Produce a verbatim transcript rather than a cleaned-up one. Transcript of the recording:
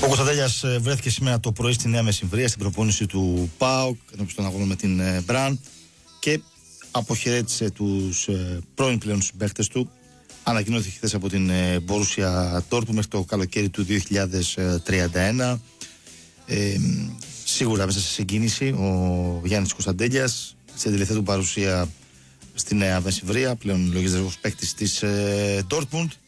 Ο Κωνσταντέλιας βρέθηκε σήμερα το πρωί στη Νέα Μεσημβρία στην προπόνηση του ΠΑΟΚ ενώπιον των αγώνων με την Μπραν και αποχαιρέτησε τους πρώην πλέον συμπαίκτες του. Ανακοινώθηκε χθες από την Μπορούσια Ντόρτμουντ μέχρι το καλοκαίρι του δύο χιλιάδες τριάντα ένα. Ε, σίγουρα μέσα σε συγκίνηση ο Γιάννης Κωνσταντέλιας στην τελευταία του παρουσία στη Νέα Μεσημβρία, πλέον λογίζεται ως παίκτης της Ντόρτμουντ.